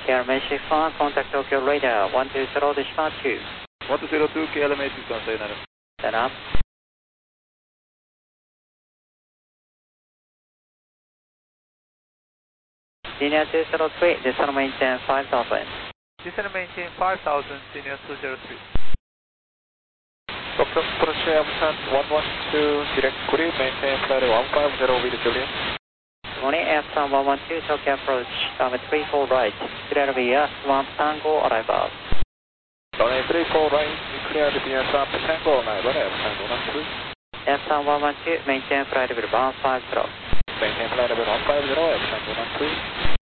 KLM61, contact Tokyo radar 120 dispatch 2. 102 KLM61, sayonara. Sayonara. Senior 203, descend maintain 5000. Descend maintain 5000, Senior 203. Tokyo, approach Busan 112, direct query, maintain flight 150 with Juliet. Morning, Airsun 112, Tokyo approach, runway 34 right, clear via Swamp Tango arrival. Runway 34 right, clear via Swamp Tango arrival, Airsun 112. Airsun 112, maintain flight level 150. Maintain flight level 150, Airsun 112.